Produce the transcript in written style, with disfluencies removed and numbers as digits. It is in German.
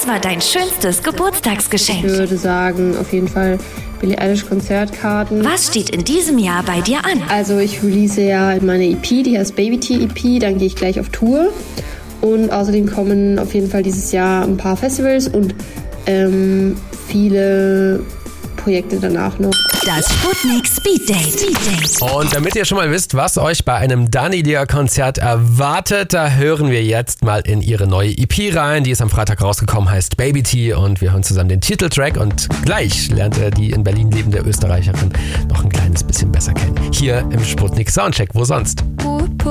war dein schönstes Geburtstagsgeschenk? Ich würde sagen, auf jeden Fall Billie Eilish Konzertkarten. Was steht in diesem Jahr bei dir an? Also ich release ja meine EP, die heißt Baby T EP, dann gehe ich gleich auf Tour. Und außerdem kommen auf jeden Fall dieses Jahr ein paar Festivals und viele Projekte danach noch. Das Sputnik Speed Date. Und damit ihr schon mal wisst, was euch bei einem Dani Dia Konzert erwartet, da hören wir jetzt mal in ihre neue EP rein. Die ist am Freitag rausgekommen, heißt Baby T, und wir hören zusammen den Titeltrack und gleich lernt ihr die in Berlin lebende Österreicherin noch ein kleines bisschen besser kennen. Hier im Sputnik Soundcheck, wo sonst?